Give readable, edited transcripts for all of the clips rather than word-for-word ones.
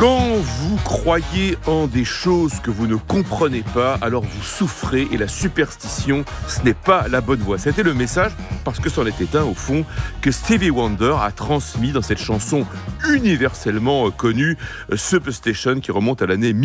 Quand vous croyez en des choses que vous ne comprenez pas, alors vous souffrez et la superstition, ce n'est pas la bonne voie. C'était le message, parce que c'en était un au fond, que Stevie Wonder a transmis dans cette chanson universellement connue, Superstition, qui remonte à l'année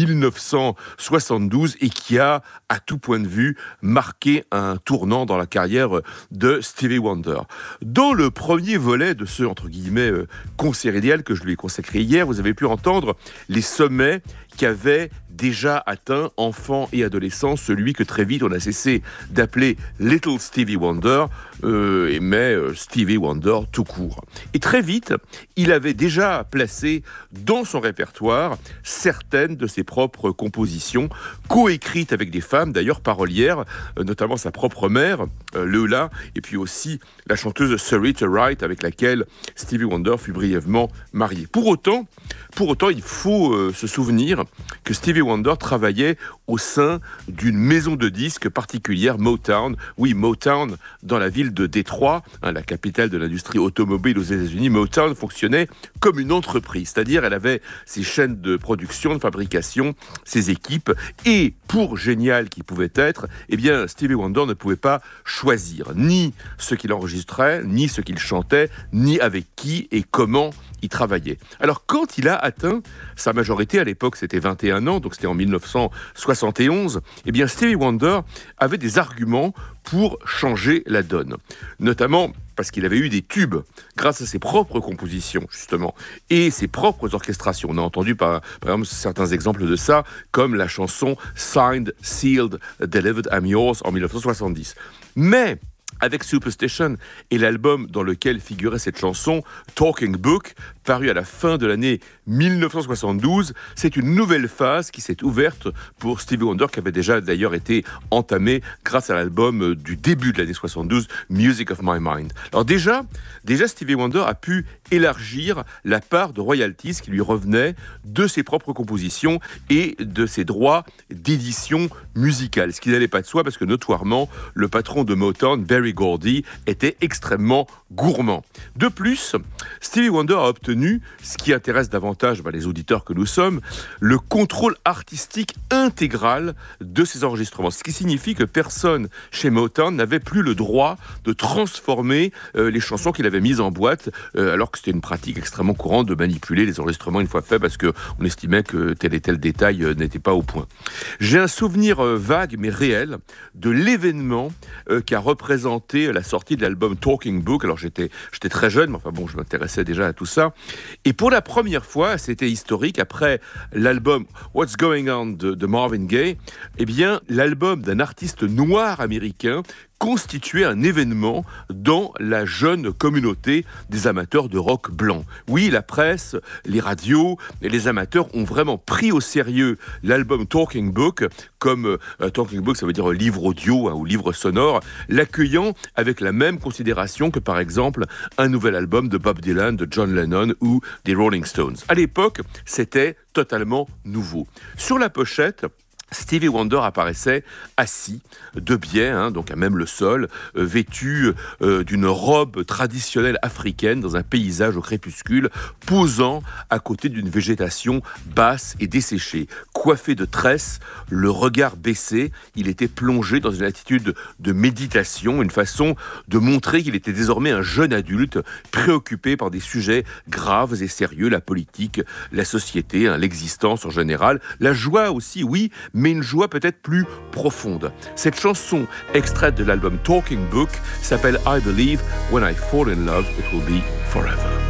1972 et qui a, à tout point de vue, marqué un tournant dans la carrière de Stevie Wonder. Dans le premier volet de ce, entre guillemets, concert idéal que je lui ai consacré hier, vous avez pu entendre les sommets qu'avaient déjà atteint enfants et adolescents, celui que très vite on a cessé d'appeler Little Stevie Wonder, mais Stevie Wonder tout court. Et très vite, il avait déjà placé dans son répertoire certaines de ses propres compositions, coécrites avec des femmes, d'ailleurs parolières, notamment sa propre mère, Lola, et puis aussi la chanteuse Sarita Wright, avec laquelle Stevie Wonder fut brièvement marié. Pour autant, il faut se souvenir que Stevie Wonder travaillait au sein d'une maison de disques particulière, Motown. Oui, Motown, dans la ville de Détroit, la capitale de l'industrie automobile aux États-Unis. Motown fonctionnait comme une entreprise, c'est-à-dire elle avait ses chaînes de production, de fabrication, ses équipes, et pour génial qu'il pouvait être, eh bien Stevie Wonder ne pouvait pas choisir ni ce qu'il enregistrait, ni ce qu'il chantait, ni avec qui et comment il travaillait. Alors quand il a atteint sa majorité, à l'époque c'était 21 ans, donc c'était en 1971, eh bien Stevie Wonder avait des arguments pour changer la donne. Notamment parce qu'il avait eu des tubes grâce à ses propres compositions, justement, et ses propres orchestrations. On a entendu par exemple certains exemples de ça, comme la chanson Signed, Sealed, Delivered, I'm Yours en 1970. Mais avec Superstition et l'album dans lequel figurait cette chanson, Talking Book, paru à la fin de l'année 1972, c'est une nouvelle phase qui s'est ouverte pour Stevie Wonder, qui avait déjà d'ailleurs été entamée grâce à l'album du début de l'année 72, Music of My Mind. Alors déjà Stevie Wonder a pu élargir la part de royalties qui lui revenait de ses propres compositions et de ses droits d'édition musicale, ce qui n'allait pas de soi parce que notoirement, le patron de Motown, Berry Gordy, était extrêmement gourmand. De plus, Stevie Wonder a obtenu, ce qui intéresse davantage les auditeurs que nous sommes, le contrôle artistique intégral de ses enregistrements. Ce qui signifie que personne chez Motown n'avait plus le droit de transformer les chansons qu'il avait mises en boîte, alors que c'était une pratique extrêmement courante de manipuler les enregistrements une fois faits parce qu'on estimait que tel et tel détail n'était pas au point. J'ai un souvenir vague mais réel de l'événement qui a représenté la sortie de l'album Talking Book. Alors j'étais très jeune, mais enfin bon, je m'intéressais déjà à tout ça. Et pour la première fois, c'était historique, après l'album What's Going On de Marvin Gaye, eh bien, l'album d'un artiste noir américain constituait un événement dans la jeune communauté des amateurs de rock blanc. Oui, la presse, les radios et les amateurs ont vraiment pris au sérieux l'album Talking Book, comme Talking Book, ça veut dire livre audio ou livre sonore, l'accueillant avec la même considération que par exemple un nouvel album de Bob Dylan, de John Lennon ou des Rolling Stones. À l'époque, c'était totalement nouveau. Sur la pochette, Stevie Wonder apparaissait assis, de biais, donc à même le sol, vêtu d'une robe traditionnelle africaine dans un paysage au crépuscule, posant à côté d'une végétation basse et desséchée. Coiffé de tresses, le regard baissé, il était plongé dans une attitude de méditation, une façon de montrer qu'il était désormais un jeune adulte, préoccupé par des sujets graves et sérieux, la politique, la société, l'existence en général, la joie aussi, oui, mais une joie peut-être plus profonde. Cette chanson, extraite de l'album Talking Book, s'appelle I Believe When I Fall in Love, It Will Be Forever.